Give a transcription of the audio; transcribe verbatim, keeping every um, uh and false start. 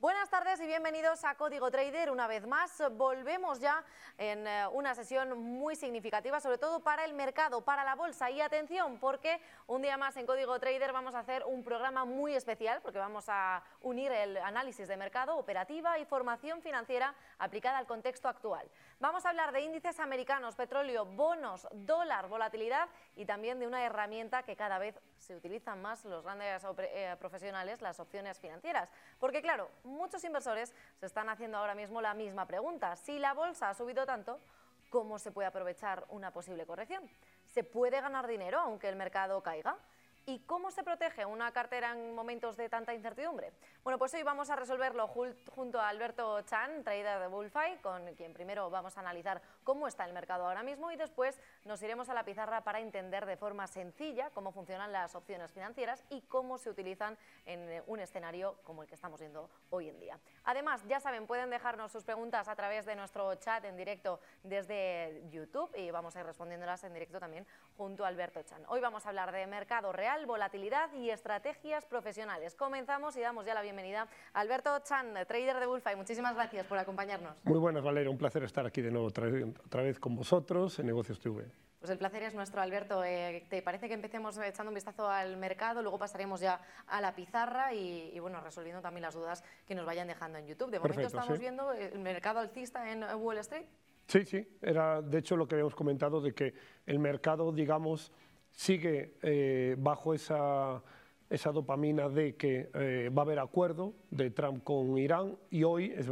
Buenas tardes y bienvenidos a Código Trader. Una vez más volvemos ya en una sesión muy significativa, sobre todo para el mercado, para la bolsa. Y atención, porque un día más en Código Trader vamos a hacer un programa muy especial, porque vamos a unir el análisis de mercado, operativa y formación financiera aplicada al contexto actual. Vamos a hablar de índices americanos, petróleo, bonos, dólar, volatilidad y también de una herramienta que cada vez se utilizan más los grandes eh, profesionales, las opciones financieras. Porque claro, muchos inversores se están haciendo ahora mismo la misma pregunta. Si la bolsa ha subido tanto, ¿cómo se puede aprovechar una posible corrección? ¿Se puede ganar dinero aunque el mercado caiga? ¿Y cómo se protege una cartera en momentos de tanta incertidumbre? Bueno, pues hoy vamos a resolverlo junto a Alberto Chan, trader de Bullfy, con quien primero vamos a analizar cómo está el mercado ahora mismo y después nos iremos a la pizarra para entender de forma sencilla cómo funcionan las opciones financieras y cómo se utilizan en un escenario como el que estamos viendo hoy en día. Además, ya saben, pueden dejarnos sus preguntas a través de nuestro chat en directo desde YouTube y vamos a ir respondiéndolas en directo también junto a Alberto Chan. Hoy vamos a hablar de mercado real, volatilidad y estrategias profesionales. Comenzamos y damos ya la bienvenida a Alberto Chan, trader de Bullfy. Muchísimas gracias por acompañarnos. Muy buenas, Valeria. Un placer estar aquí de nuevo otra vez, otra vez con vosotros en Negocios T V. Pues el placer es nuestro, Alberto. Eh, ¿Te parece que empecemos echando un vistazo al mercado? Luego pasaremos ya a la pizarra y, y bueno, resolviendo también las dudas que nos vayan dejando en YouTube. De momento Perfecto, estamos sí. viendo el mercado alcista en Wall Street. Sí, sí. Era de hecho lo que habíamos comentado de que el mercado, digamos, sigue eh, bajo esa, esa dopamina de que eh, va a haber acuerdo de Trump con Irán y hoy es